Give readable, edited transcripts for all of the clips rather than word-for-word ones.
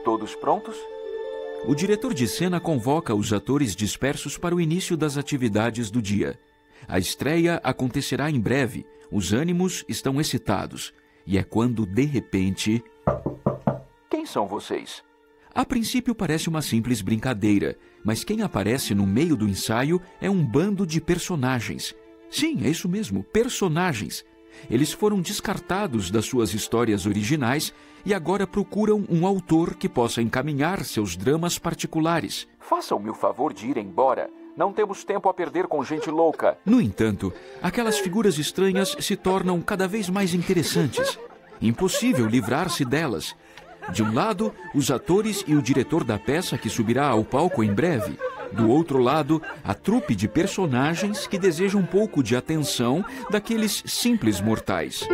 Todos prontos? O diretor de cena convoca os atores dispersos para o início das atividades do dia. A estreia acontecerá em breve, os ânimos estão excitados. E é quando, de repente... Quem são vocês? A princípio parece uma simples brincadeira, mas quem aparece no meio do ensaio é um bando de personagens. Sim, é isso mesmo, personagens. Eles foram descartados das suas histórias originais e agora procuram um autor que possa encaminhar seus dramas particulares. Façam-me o favor de ir embora. Não temos tempo a perder com gente louca. No entanto, aquelas figuras estranhas se tornam cada vez mais interessantes. Impossível livrar-se delas. De um lado, os atores e o diretor da peça que subirá ao palco em breve. Do outro lado, a trupe de personagens que deseja um pouco de atenção daqueles simples mortais.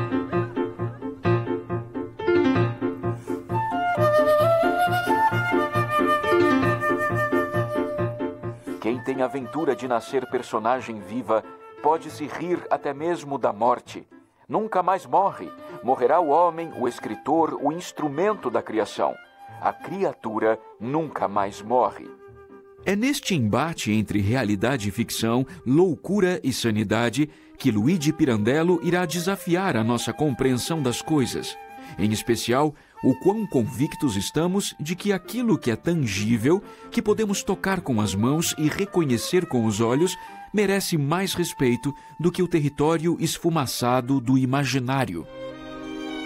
Quem tem a aventura de nascer personagem viva pode se rir até mesmo da morte. Nunca mais morre. Morrerá o homem, o escritor, o instrumento da criação. A criatura nunca mais morre. É neste embate entre realidade e ficção, loucura e sanidade, que Luigi Pirandello irá desafiar a nossa compreensão das coisas. Em especial, o quão convictos estamos de que aquilo que é tangível, que podemos tocar com as mãos e reconhecer com os olhos, merece mais respeito do que o território esfumaçado do imaginário.